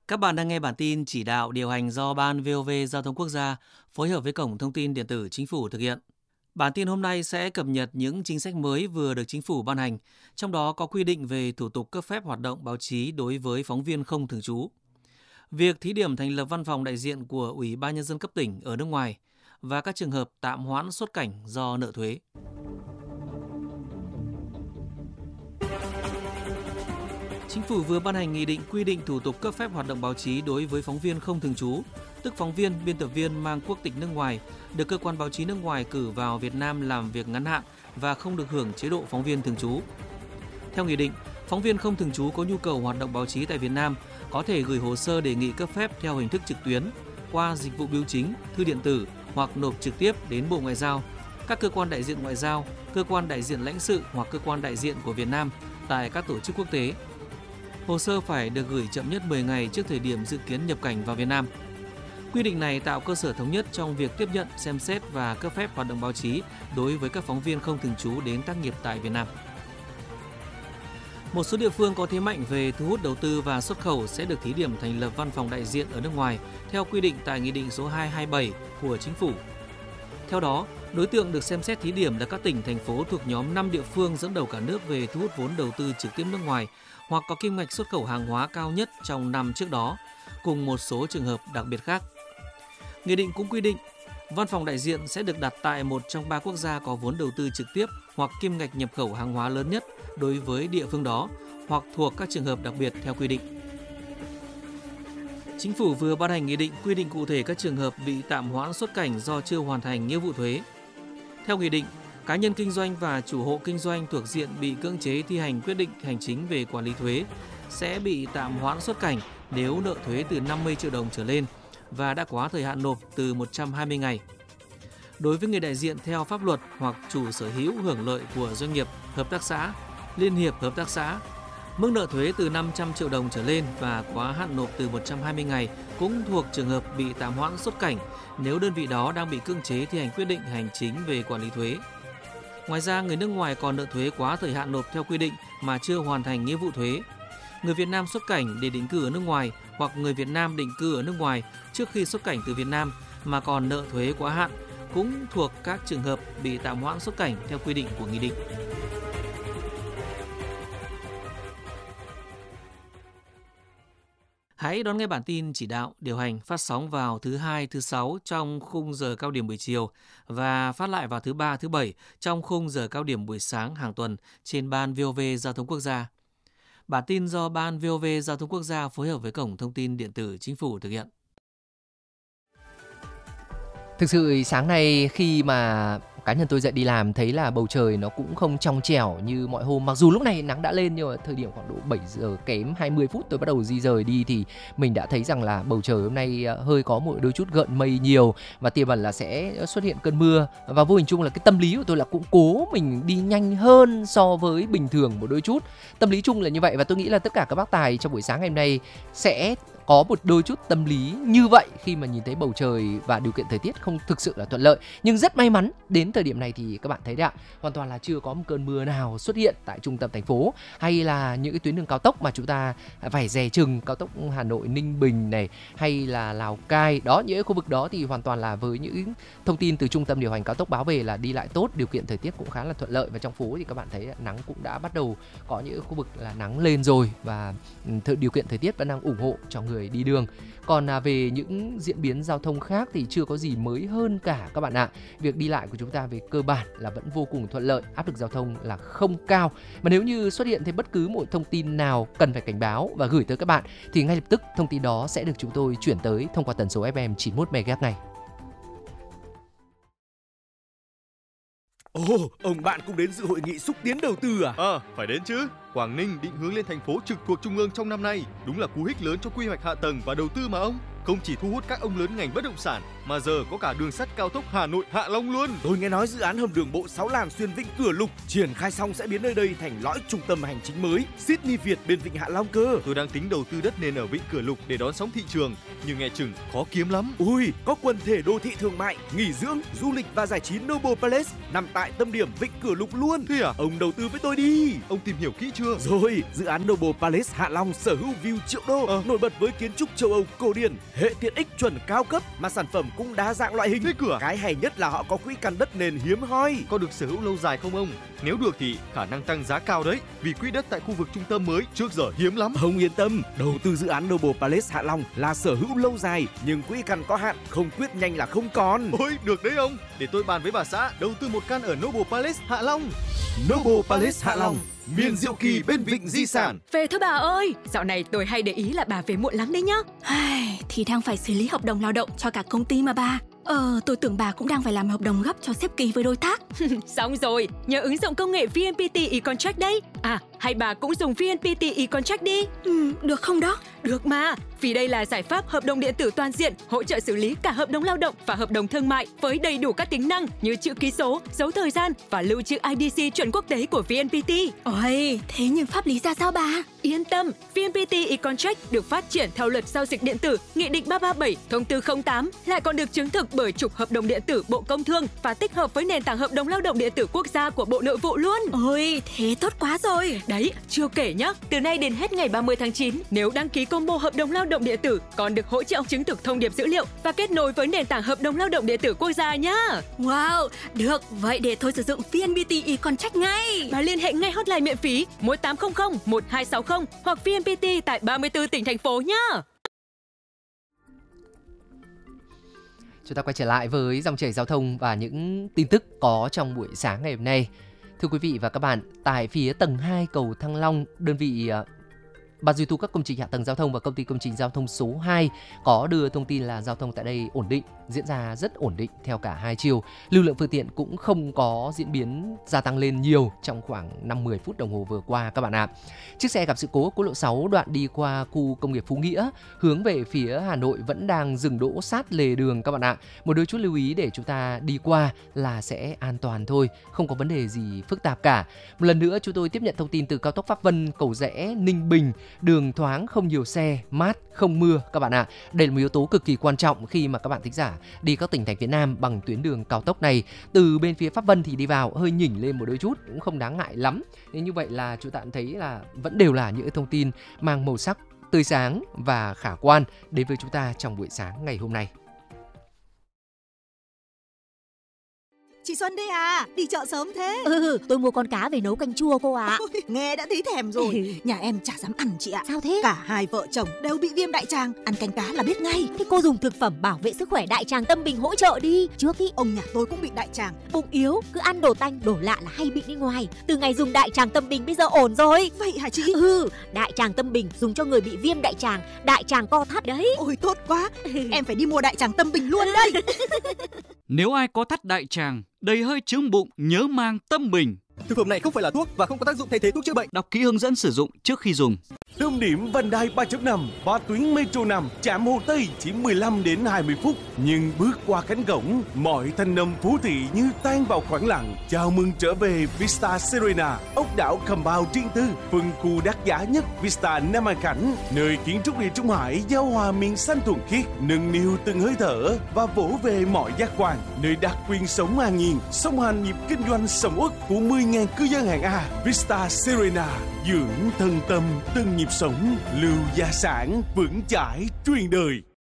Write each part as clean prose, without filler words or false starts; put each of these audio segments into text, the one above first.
Các bạn đang nghe bản tin chỉ đạo điều hành do Ban VOV Giao thông Quốc gia phối hợp với Cổng Thông tin Điện tử Chính phủ thực hiện. Bản tin hôm nay sẽ cập nhật những chính sách mới vừa được Chính phủ ban hành, trong đó có quy định về thủ tục cấp phép hoạt động báo chí đối với phóng viên không thường trú. Việc thí điểm thành lập văn phòng đại diện của Ủy ban Nhân dân cấp tỉnh ở nước ngoài và các trường hợp tạm hoãn xuất cảnh do nợ thuế. Chính phủ vừa ban hành nghị định quy định thủ tục cấp phép hoạt động báo chí đối với phóng viên không thường trú, tức phóng viên, biên tập viên mang quốc tịch nước ngoài, được cơ quan báo chí nước ngoài cử vào Việt Nam làm việc ngắn hạn và không được hưởng chế độ phóng viên thường trú. Theo nghị định, phóng viên không thường trú có nhu cầu hoạt động báo chí tại Việt Nam có thể gửi hồ sơ đề nghị cấp phép theo hình thức trực tuyến, qua dịch vụ bưu chính, thư điện tử hoặc nộp trực tiếp đến Bộ Ngoại giao, các cơ quan đại diện ngoại giao, cơ quan đại diện lãnh sự hoặc cơ quan đại diện của Việt Nam tại các tổ chức quốc tế. Hồ sơ phải được gửi chậm nhất 10 ngày trước thời điểm dự kiến nhập cảnh vào Việt Nam. Quy định này tạo cơ sở thống nhất trong việc tiếp nhận, xem xét và cấp phép hoạt động báo chí đối với các phóng viên không thường trú đến tác nghiệp tại Việt Nam. Một số địa phương có thế mạnh về thu hút đầu tư và xuất khẩu sẽ được thí điểm thành lập văn phòng đại diện ở nước ngoài theo quy định tại Nghị định số 227 của Chính phủ. Theo đó, đối tượng được xem xét thí điểm là các tỉnh, thành phố thuộc nhóm 5 địa phương dẫn đầu cả nước về thu hút vốn đầu tư trực tiếp nước ngoài hoặc có kim ngạch xuất khẩu hàng hóa cao nhất trong năm trước đó, cùng một số trường hợp đặc biệt khác. Nghị định cũng quy định, văn phòng đại diện sẽ được đặt tại một trong 3 quốc gia có vốn đầu tư trực tiếp hoặc kim ngạch nhập khẩu hàng hóa lớn nhất đối với địa phương đó hoặc thuộc các trường hợp đặc biệt theo quy định. Chính phủ vừa ban hành nghị định quy định cụ thể các trường hợp bị tạm hoãn xuất cảnh do chưa hoàn thành nghĩa vụ thuế. Theo nghị định, cá nhân kinh doanh và chủ hộ kinh doanh thuộc diện bị cưỡng chế thi hành quyết định hành chính về quản lý thuế sẽ bị tạm hoãn xuất cảnh nếu nợ thuế từ 50 triệu đồng trở lên và đã quá thời hạn nộp từ 120 ngày. Đối với người đại diện theo pháp luật hoặc chủ sở hữu hưởng lợi của doanh nghiệp, hợp tác xã, liên hiệp hợp tác xã, mức nợ thuế từ 500 triệu đồng trở lên và quá hạn nộp từ 120 ngày cũng thuộc trường hợp bị tạm hoãn xuất cảnh nếu đơn vị đó đang bị cưỡng chế thi hành quyết định hành chính về quản lý thuế. Ngoài ra, người nước ngoài còn nợ thuế quá thời hạn nộp theo quy định mà chưa hoàn thành nghĩa vụ thuế. Người Việt Nam xuất cảnh để định cư ở nước ngoài hoặc người Việt Nam định cư ở nước ngoài trước khi xuất cảnh từ Việt Nam mà còn nợ thuế quá hạn cũng thuộc các trường hợp bị tạm hoãn xuất cảnh theo quy định của nghị định. Hãy đón nghe bản tin chỉ đạo điều hành phát sóng vào thứ Hai, thứ Sáu trong khung giờ cao điểm buổi chiều và phát lại vào thứ Ba, thứ Bảy trong khung giờ cao điểm buổi sáng hàng tuần trên Ban VOV Giao thông Quốc gia. Bản tin do Ban VOV Giao thông Quốc gia phối hợp với Cổng Thông tin Điện tử Chính phủ thực hiện. Thực sự sáng nay khi mà cá nhân tôi dậy đi làm thấy là bầu trời nó cũng không trong trẻo như mọi hôm. Mặc dù lúc này nắng đã lên nhưng mà thời điểm khoảng độ 7 giờ kém 20 phút tôi bắt đầu di rời đi thì mình đã thấy rằng là bầu trời hôm nay hơi có một đôi chút gợn mây nhiều và tiềm ẩn là sẽ xuất hiện cơn mưa. Và vô hình chung là cái tâm lý của tôi là cũng cố mình đi nhanh hơn so với bình thường một đôi chút. Tâm lý chung là như vậy và tôi nghĩ là tất cả các bác tài trong buổi sáng ngày hôm nay sẽ có một đôi chút tâm lý như vậy khi mà nhìn thấy bầu trời và điều kiện thời tiết không thực sự là thuận lợi. Nhưng rất may mắn đến thời điểm này thì các bạn thấy đấy ạ, hoàn toàn là chưa có một cơn mưa nào xuất hiện tại trung tâm thành phố hay là những cái tuyến đường cao tốc mà chúng ta phải dè chừng, cao tốc Hà Nội Ninh Bình này hay là Lào Cai. Đó, những khu vực đó thì hoàn toàn là với những thông tin từ trung tâm điều hành cao tốc báo về là đi lại tốt, điều kiện thời tiết cũng khá là thuận lợi và trong phố thì các bạn thấy nắng cũng đã bắt đầu có những khu vực là nắng lên rồi và điều kiện thời tiết vẫn đang ủng hộ cho người đi đường. Còn về những diễn biến giao thông khác thì chưa có gì mới hơn cả các bạn ạ. Việc đi lại của chúng ta về cơ bản là vẫn vô cùng thuận lợi, áp lực giao thông là không cao. Mà nếu như xuất hiện thêm bất cứ một thông tin nào cần phải cảnh báo và gửi tới các bạn thì ngay lập tức thông tin đó sẽ được chúng tôi chuyển tới thông qua tần số FM 91 MHz này. Ồ, ông bạn cũng đến dự hội nghị xúc tiến đầu tư à? Phải đến chứ. Quảng Ninh định hướng lên thành phố trực thuộc trung ương trong năm nay. Đúng là cú hích lớn cho quy hoạch hạ tầng và đầu tư mà ông. không chỉ thu hút các ông lớn ngành bất động sản mà giờ có cả đường sắt cao tốc Hà Nội Hạ Long luôn. Tôi nghe nói dự án hầm đường bộ 6 làn xuyên Vịnh Cửa Lục triển khai xong sẽ biến nơi đây thành lõi trung tâm hành chính mới Sydney Việt bên Vịnh Hạ Long cơ. Tôi đang tính đầu tư đất nền ở Vịnh Cửa Lục để đón sóng thị trường, nhưng nghe chừng khó kiếm lắm. Ui, có quần thể đô thị thương mại, nghỉ dưỡng, du lịch và giải trí Noble Palace nằm tại tâm điểm Vịnh Cửa Lục luôn. Thế à? Ông đầu tư với tôi đi. Ông tìm hiểu kỹ chưa? Rồi, dự án Noble Palace Hạ Long sở hữu view triệu đô, nổi bật với kiến trúc châu Âu cổ điển, hệ tiện ích chuẩn cao cấp mà sản phẩm cũng đa dạng loại hình. Thế cửa? Cái hay nhất là họ có quỹ căn đất nền hiếm hoi. Có được sở hữu lâu dài không ông? Nếu được thì khả năng tăng giá cao đấy, vì quỹ đất tại khu vực trung tâm mới trước giờ hiếm lắm. Ông yên tâm, đầu tư dự án Noble Palace Hạ Long là sở hữu lâu dài, nhưng quỹ căn có hạn, không quyết nhanh là không còn. Ôi, được đấy ông. Để tôi bàn với bà xã đầu tư một căn ở Noble Palace Hạ Long. Noble Palace Hạ Long, miền diệu kỳ bên vịnh di sản. Về thôi bà ơi, dạo này tôi hay để ý là bà về muộn lắm đấy nhá. Thì đang phải xử lý hợp đồng lao động cho cả công ty mà bà. Tôi tưởng bà cũng đang phải làm hợp đồng gấp cho sếp ký với đối tác. Xong rồi, nhờ ứng dụng công nghệ VNPT e-contract đấy. À, hay bà cũng dùng VNPT e-contract đi. Được không đó? Được mà, vì đây là giải pháp hợp đồng điện tử toàn diện, hỗ trợ xử lý cả hợp đồng lao động và hợp đồng thương mại với đầy đủ các tính năng như chữ ký số, dấu thời gian và lưu trữ IDC chuẩn quốc tế của VNPT. Ôi, thế nhưng pháp lý ra sao bà? Yên tâm, VNPT e-contract được phát triển theo luật giao dịch điện tử, Nghị định 337, Thông tư 08, lại còn được chứng thực bởi Cục Hợp đồng điện tử Bộ Công Thương và tích hợp với nền tảng hợp đồng lao động điện tử quốc gia của Bộ Nội vụ luôn. Ôi, thế tốt quá rồi. Đấy, chưa kể nhá, từ nay đến hết ngày 30 tháng 9, nếu đăng ký combo hợp đồng lao động điện tử còn được hỗ trợ chứng thực thông điệp dữ liệu và kết nối với nền tảng hợp đồng lao động điện tử quốc gia nhá. Wow, được, vậy để tôi sử dụng VNPT e-contract ngay. Bà liên hệ ngay hotline miễn phí 1800 1260 hoặc VNPT tại 34 tỉnh thành phố nhá. Chúng ta quay trở lại với dòng chảy giao thông và những tin tức có trong buổi sáng ngày hôm nay. Thưa quý vị và các bạn, tại phía tầng 2 cầu Thăng Long, đơn vị Ban duy tu các công trình hạ tầng giao thông và công ty công trình giao thông số 2 có đưa thông tin là giao thông tại đây ổn định, diễn ra rất ổn định theo cả hai chiều. Lưu lượng phương tiện cũng không có diễn biến gia tăng lên nhiều trong khoảng 5-10 phút đồng hồ vừa qua các bạn ạ. Chiếc xe gặp sự cố quốc lộ 6 đoạn đi qua khu công nghiệp Phú Nghĩa hướng về phía Hà Nội vẫn đang dừng đỗ sát lề đường các bạn ạ. Một đôi chút lưu ý để chúng ta đi qua là sẽ an toàn thôi, không có vấn đề gì phức tạp cả. Một lần nữa chúng tôi tiếp nhận thông tin từ cao tốc Pháp Vân, Cầu Giẽ, Ninh Bình, đường thoáng, không nhiều xe, mát, không mưa các bạn ạ. Đây là một yếu tố cực kỳ quan trọng khi mà các bạn thính giả đi các tỉnh thành phía Nam bằng tuyến đường cao tốc này. Từ bên phía Pháp Vân thì đi vào hơi nhỉnh lên một đôi chút, cũng không đáng ngại lắm. Nên như vậy là chúng ta thấy là vẫn đều là những thông tin mang màu sắc tươi sáng và khả quan đến với chúng ta trong buổi sáng ngày hôm nay. Chị Xuân đây à, đi chợ sớm thế. Tôi mua con cá về nấu canh chua cô ạ. Ôi, nghe đã thấy thèm rồi. Nhà em chả dám ăn chị ạ. Sao thế? Cả hai vợ chồng đều bị viêm đại tràng, ăn canh cá là biết ngay. Thế cô dùng thực phẩm bảo vệ sức khỏe Đại Tràng Tâm Bình hỗ trợ đi. Trước ý Ông nhà tôi cũng bị đại tràng. bụng yếu, cứ ăn đồ tanh, đồ lạ là hay bị đi ngoài. Từ ngày dùng Đại Tràng Tâm Bình bây giờ ổn rồi. Vậy hả chị? Đại Tràng Tâm Bình dùng cho người bị viêm đại tràng, đại tràng co thắt đấy. Ôi tốt quá, em phải đi mua đại tràng Tâm Bình luôn đây. Nếu ai có thắt đại tràng, đầy hơi chướng bụng, nhớ mang Tâm Bình. Thực phẩm này không phải là thuốc và không có tác dụng thay thế thuốc chữa bệnh. Đọc kỹ hướng dẫn sử dụng trước khi dùng. Tâm điểm vành đai 3.5, 3 tuyến metro 5, trạm Hồ Tây chỉ 15 đến 20 phút. Nhưng bước qua cánh cổng, mọi thanh âm phố thị như tan vào khoảng lặng. Chào mừng trở về Vista Serena, ốc đảo compound riêng tư, phân khu đắt giá nhất Vista Nam An Cảnh, nơi kiến trúc địa Trung Hải giao hòa miền xanh thuần khiết, nâng niu từng hơi thở và vỗ về mọi giác quan, nơi đặc quyền sống an nhiên, song hành nhịp kinh doanh sầm uất của 10.000 cư dân hạng A. Vista Serena, dưỡng thân tâm từng nhịp sống, lưu gia sản vững chãi truyền đời.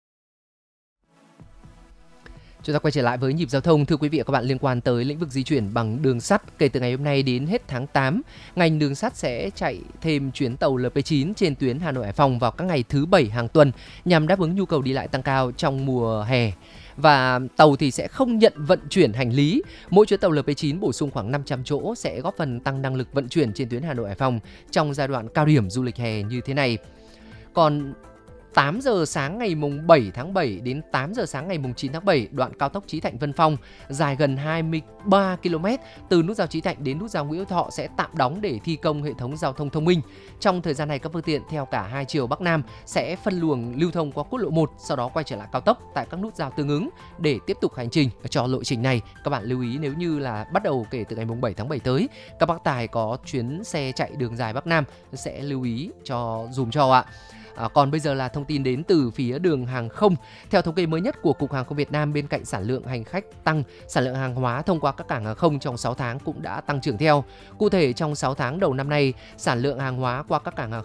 Chúng ta quay trở lại với nhịp giao thông, thưa quý vị và các bạn, liên quan tới lĩnh vực di chuyển bằng đường sắt. Kể từ ngày hôm nay đến hết tháng 8, ngành đường sắt sẽ chạy thêm chuyến tàu LP9 trên tuyến Hà Nội Hải Phòng vào các ngày thứ 7 hàng tuần nhằm đáp ứng nhu cầu đi lại tăng cao trong mùa hè. Và tàu thì sẽ không nhận vận chuyển hành lý. Mỗi chuyến tàu LP9 bổ sung khoảng 500 chỗ sẽ góp phần tăng năng lực vận chuyển trên tuyến Hà Nội Hải Phòng trong giai đoạn cao điểm du lịch hè như thế này. Còn 8 giờ sáng ngày mùng 7 tháng 7 đến 8 giờ sáng ngày mùng 9 tháng 7, đoạn cao tốc Chí Thạnh - Vân Phong dài gần 23 km từ nút giao Chí Thạnh đến nút giao Nguyễn Hữu Thọ sẽ tạm đóng để thi công hệ thống giao thông thông minh. Trong thời gian này, các phương tiện theo cả hai chiều Bắc Nam sẽ phân luồng lưu thông qua quốc lộ 1, sau đó quay trở lại cao tốc tại các nút giao tương ứng để tiếp tục hành trình. Cho lộ trình này, các bạn lưu ý nếu như là bắt đầu kể từ ngày mùng 7 tháng 7 tới, các bác tài có chuyến xe chạy đường dài Bắc Nam sẽ lưu ý dùm cho ạ. Còn bây giờ là thông tin đến từ phía đường hàng không. Theo thống kê mới nhất của Cục Hàng không Việt Nam, bên cạnh sản lượng hành khách tăng, sản lượng hàng hóa thông qua các cảng hàng không trong 6 tháng cũng đã tăng trưởng theo. Cụ thể, trong 6 tháng đầu năm nay, sản lượng hàng hóa qua các cảng hàng